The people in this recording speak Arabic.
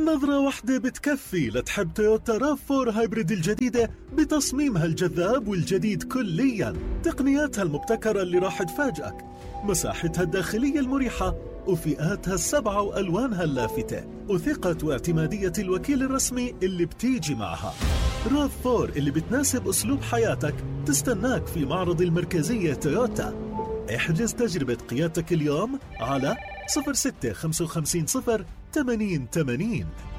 نظرة واحدة بتكفي لتحب تويوتا RAV4 هايبريد الجديدة بتصميمها الجذاب والجديد كليا، تقنياتها المبتكرة اللي راح تفاجئك، مساحتها الداخلية المريحة وفئاتها السبعة وألوانها اللافتة، وثقة واعتمادية الوكيل الرسمي اللي بتيجي معها. RAV4 اللي بتناسب أسلوب حياتك تستناك في معرض المركزية تويوتا. احجز تجربة قيادتك اليوم على 06 55 0 80 80.